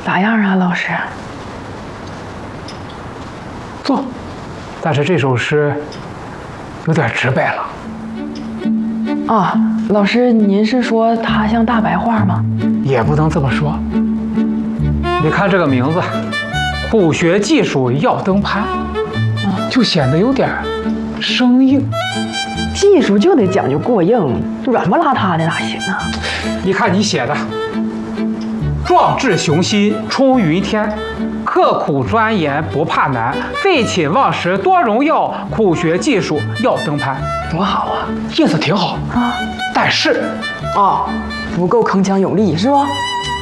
咋样啊，老师？ 做，但是这首诗有点直白了。 啊，老师，您是说它像大白话吗？ 也不能这么说。你看这个名字，苦学技术要登攀，就显得有点生硬。 技术就得讲究过硬，软不拉塌的哪行啊？ 你看你写的，壮志雄心冲云天，刻苦钻研不怕难，废寝忘食多荣耀，苦学技术要登攀， 多好啊！ 意思挺好啊， 但是不够铿锵有力是吧？